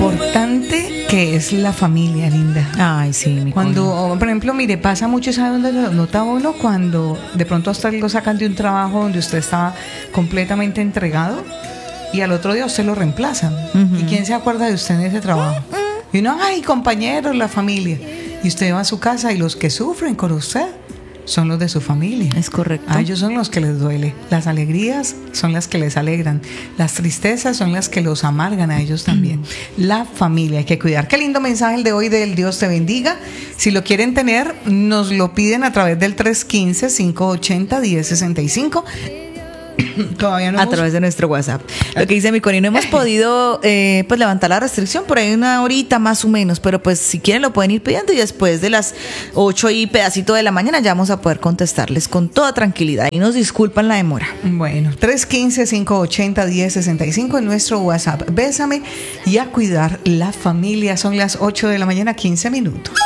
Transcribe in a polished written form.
importante que es la familia, linda. Ay, sí, mi Cuando, por ejemplo, mire, pasa mucho, ¿sabe dónde lo nota uno? Cuando de pronto a usted lo sacan de un trabajo donde usted estaba completamente entregado y al otro día usted lo reemplazan. ¿Y quién se acuerda de usted en ese trabajo? Y uno, ay, compañeros, la familia. Y usted va a su casa y los que sufren con usted son los de su familia. Es correcto. A ellos son los que les duele. Las alegrías son las que les alegran. Las tristezas son las que los amargan a ellos también. La familia hay que cuidar. Qué lindo mensaje el de hoy del Dios te bendiga. Si lo quieren tener, nos lo piden a través del 315-580-1065. Todavía no a través de nuestro WhatsApp. Lo que dice mi Connie, no hemos podido pues levantar la restricción por ahí una horita más o menos, pero pues si quieren lo pueden ir pidiendo y después de las 8 y pedacito de la mañana ya vamos a poder contestarles con toda tranquilidad y nos disculpan la demora. Bueno, 315-580-1065 en nuestro WhatsApp. Bésame y a cuidar la familia. Son las 8 de la mañana, 15 minutos.